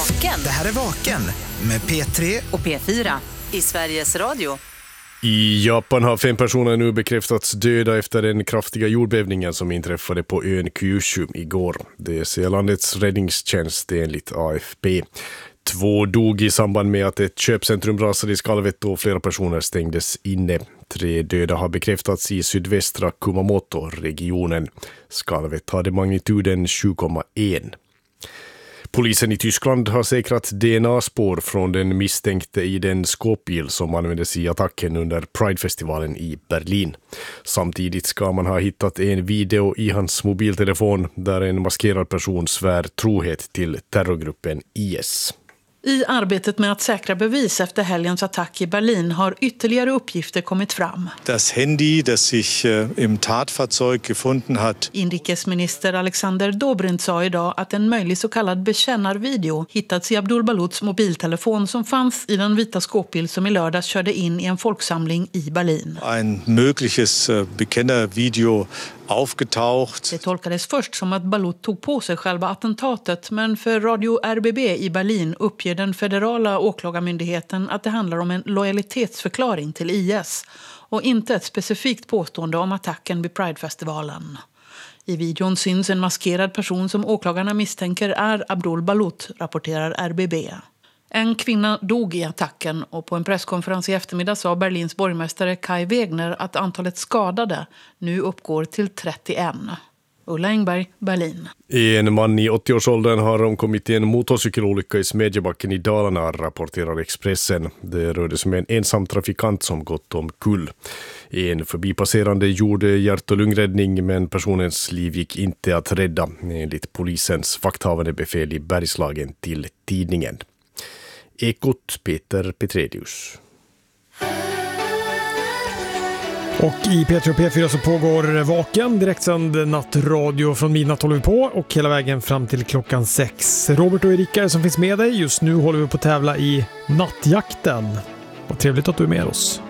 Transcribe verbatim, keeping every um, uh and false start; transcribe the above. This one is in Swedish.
Vaken. Det här är Vaken med P tre och P fyra i Sveriges Radio. I Japan har fem personer nu bekräftats döda efter den kraftiga jordbävningen som inträffade på ön Kyushu igår. Det säger landets räddningstjänst enligt A F P. Två dog i samband med att ett köpcentrum rasade i skalvet och flera personer stängdes inne. Tre döda har bekräftats i sydvästra Kumamoto-regionen. Skalvet hade magnituden sju komma ett. Polisen i Tyskland har säkrat D N A-spår från den misstänkte i den skåpbil som användes i attacken under Pride-festivalen i Berlin. Samtidigt ska man ha hittat en video i hans mobiltelefon där en maskerad person svär trohet till terrorgruppen I S. I arbetet med att säkra bevis efter helgens attack i Berlin har ytterligare uppgifter kommit fram. Das Handy, das sich äh, im Tatfahrzeug gefunden hat. Inrikesminister Alexander Dobrindt sa idag att en möjlig så kallad bekännarvideo hittats i Abdul Baluts mobiltelefon som fanns i den vita skåpbil som i lördags körde in i en folksamling i Berlin. Ein mögliches äh, Bekennervideo aufgetaucht. Det tolkades först som att Balut tog på sig själva attentatet, men för Radio R B B i Berlin uppger den federala åklagarmyndigheten att det handlar om en lojalitetsförklaring till I S och inte ett specifikt påstående om attacken vid Pride-festivalen. I videon syns en maskerad person som åklagarna misstänker är Abdul Balut, rapporterar R B B. En kvinna dog i attacken och på en presskonferens i eftermiddag sa Berlins borgmästare Kai Wegner att antalet skadade nu uppgår till trettioett. Ulla Engberg, Berlin. En man i åttioårsåldern har omkommit i en motorcykelolycka i Smedjebacken i Dalarna, rapporterar Expressen. Det rörde sig om en ensam trafikant som gått omkull. En förbipasserande gjorde hjärt- och lungräddning, men personens liv gick inte att rädda, enligt polisens vakthavande befäl i Bergslagen till tidningen. Ekot, Peter Petredius. Och i P tre och P fyra så pågår Vaken, direktsänd nattradio från midnatt håller vi på och hela vägen fram till klockan sex. Robert och Erika som finns med dig, just nu håller vi på att tävla i nattjakten. Vad trevligt att du är med oss.